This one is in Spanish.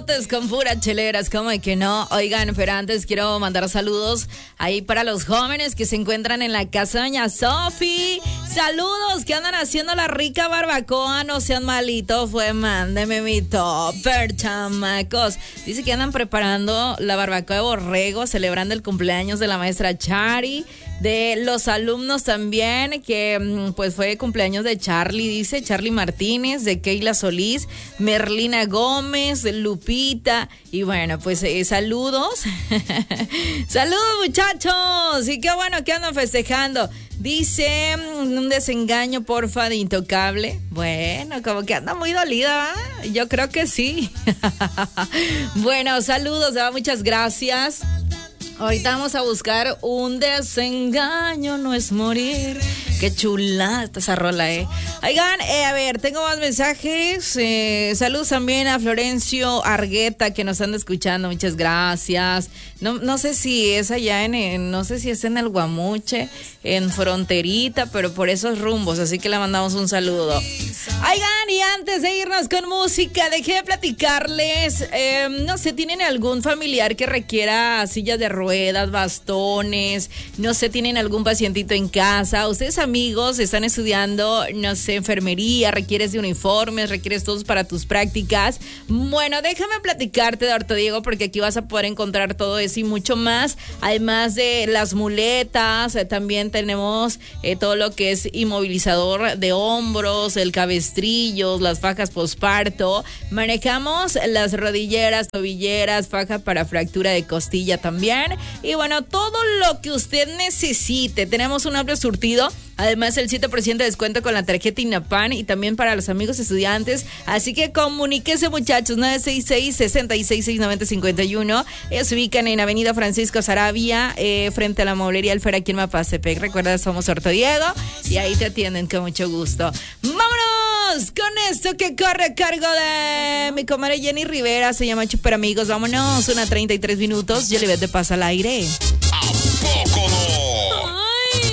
Saludotes con puras cheleras, como de que no. Oigan, pero antes quiero mandar saludos ahí para los jóvenes que se encuentran en la casa de doña Sofi. Saludos, que andan haciendo la rica barbacoa, no sean malitos, mándeme mi topper, chamacos. Dice que andan preparando la barbacoa de borrego, celebrando el cumpleaños de la maestra Chari, de los alumnos también, que pues fue cumpleaños de Charlie, dice Charlie Martínez, de Keila Solís, Merlina Gómez, Lupita, y bueno, pues saludos. Saludos, muchachos, y qué bueno que andan festejando. Dice, un desengaño, porfa, de Intocable. Bueno, como que anda muy dolida, ¿eh? Yo creo que sí. Bueno, saludos, muchas gracias. Ahorita vamos a buscar un desengaño, no es morir. Qué chula está esa rola, Oigan, a ver, tengo más mensajes. Saludos también a Florencio Argueta, que nos anda escuchando. Muchas gracias. No sé si es allá no sé si es en el Guamuche, en Fronterita, pero por esos rumbos, así que le mandamos un saludo. Oigan, y antes de irnos con música, dejé de platicarles, no sé, ¿tienen algún familiar que requiera sillas de ruedas, bastones? No sé, ¿tienen algún pacientito en casa? Ustedes, amigos, están estudiando, no sé, enfermería, requieres de uniformes, requieres todos para tus prácticas. Bueno, déjame platicarte de Orto Diego, porque aquí vas a poder encontrar todo eso y mucho más. Además de las muletas, también tenemos todo lo que es inmovilizador de hombros, el cabestrillo, las fajas posparto. Manejamos las rodilleras, tobilleras, faja para fractura de costilla también. Y bueno, todo lo que usted necesite. Tenemos un amplio surtido. Además, el 7% de descuento con la tarjeta INAPAN y también para los amigos estudiantes. Así que comuníquese, muchachos, 966-666-9051. Ellos se ubican en Avenida Francisco Saravia, frente a la mueblería Alfera, aquí en Mapastepec. Recuerda, somos Orto Diego y ahí te atienden con mucho gusto. ¡Vámonos con esto que corre a cargo de mi comadre Jenny Rivera! Se llama Super Amigos. Vámonos, 1:33. Yo le veo de paso al aire.